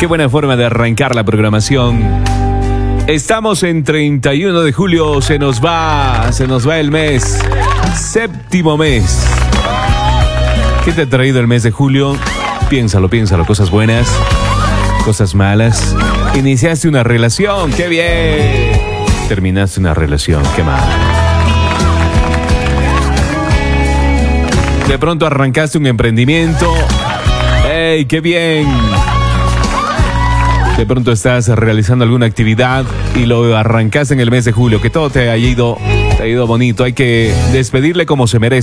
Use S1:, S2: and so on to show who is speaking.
S1: Qué buena forma de arrancar la programación. Estamos en 31 de julio, se nos va el mes, séptimo mes. ¿Qué te ha traído el mes de julio? Piénsalo, cosas buenas, cosas malas. Iniciaste una relación, qué bien. Terminaste una relación, qué mal. De pronto arrancaste un emprendimiento, ¡ey, qué bien! De pronto estás realizando alguna actividad y lo arrancaste en el mes de julio, que todo te ha ido bonito. Hay que despedirle como se merece.